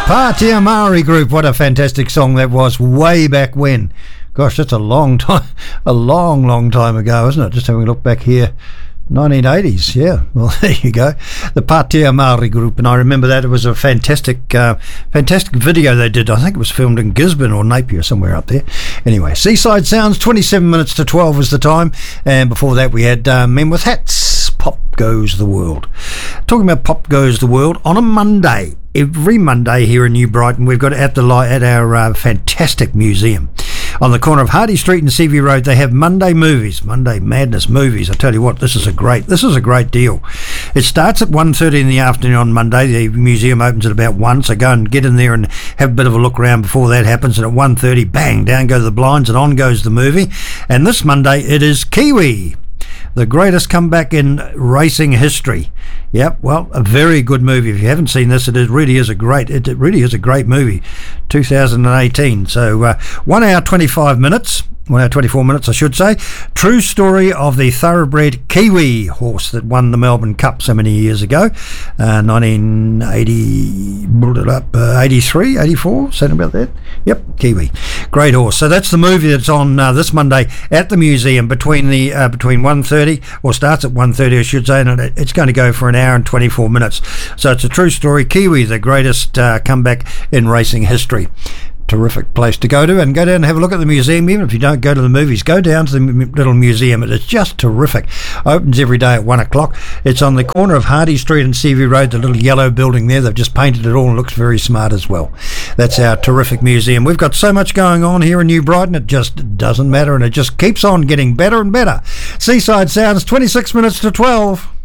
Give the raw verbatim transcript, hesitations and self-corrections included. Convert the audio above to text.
Patea Maori Group, what a fantastic song that was way back when. Gosh, that's a long time, a long, long time ago, isn't it? Just having a look back here. nineteen eighties, yeah. Well, there you go. The Patea Maori Group, and I remember that. It was a fantastic, uh, fantastic video they did. I think it was filmed in Gisborne or Napier, somewhere up there. Anyway, Seaside Sounds, twenty-seven minutes to twelve was the time, and before that we had uh, Men with Hats, Pop Goes the World. Talking about Pop Goes the World, on a Monday, every Monday here in New Brighton, we've got at the light at our uh, fantastic museum. On the corner of Hardy Street and Seaview Road, they have Monday Movies, Monday Madness Movies. I tell you what, this is a great, this is a great deal. It starts at one thirty in the afternoon on Monday. The museum opens at about one, so go and get in there and have a bit of a look around before that happens. And at one thirty, bang, down go the blinds and on goes the movie. And this Monday, it is Kiwi, the greatest comeback in racing history. Yep, well, a very good movie. If you haven't seen this, it is, really is a great, it, it really is a great movie. two thousand eighteen. So uh, one hour twenty-five minutes. One hour twenty-four minutes, I should say. True story of the thoroughbred Kiwi horse that won the Melbourne Cup so many years ago, uh, nineteen eighty, uh, eighty-three, eighty-four, something about that. Yep, Kiwi, great horse. So that's the movie that's on uh, this Monday at the museum between the uh, between one thirty, or starts at one thirty, I should say, and it, it's going to go for an hour and twenty-four minutes. So it's a true story. Kiwi, the greatest uh, comeback in racing history. Terrific place to go to, and go down and have a look at the museum. Even if you don't go to the movies, go down to the little museum. It is just terrific. Opens every day at one o'clock. It's on the corner of Hardy Street and Seaview Road, the little yellow building there. They've just painted it all and looks very smart as well. That's our terrific museum. We've got so much going on here in New Brighton, it just doesn't matter, and it just keeps on getting better and better. Seaside Sounds, twenty-six minutes to twelve.